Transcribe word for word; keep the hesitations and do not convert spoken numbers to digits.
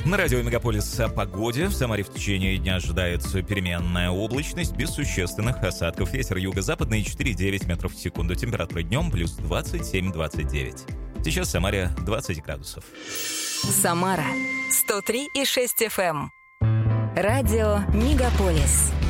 На радио «Мегаполис» о погоде. В Самаре в течение дня ожидается переменная облачность без существенных осадков. Ветер юго-западный четыре и девять метров в секунду. Температура днем плюс двадцать семь - двадцать девять. Сейчас в Самаре двадцать градусов. Самара сто три и шесть эф эм. Радио «Мегаполис».